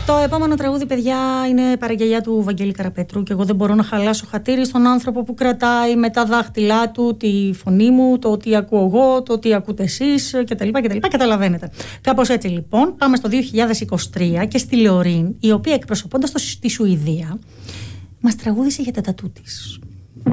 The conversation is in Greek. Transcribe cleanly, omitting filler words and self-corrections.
Το επόμενο τραγούδι, παιδιά, είναι παραγγελιά του Βαγγέλη Καραπέτρου και εγώ δεν μπορώ να χαλάσω χατήρι στον άνθρωπο που κρατάει με τα δάχτυλά του τη φωνή μου, το τι ακούω εγώ, το τι ακούτε εσείς κτλ. Καταλαβαίνετε. Κάπως έτσι λοιπόν, πάμε στο 2023 και στη Λεωρίν, η οποία εκπροσωπώντας τη Σουηδία, μας τραγούδισε για τα τατού της.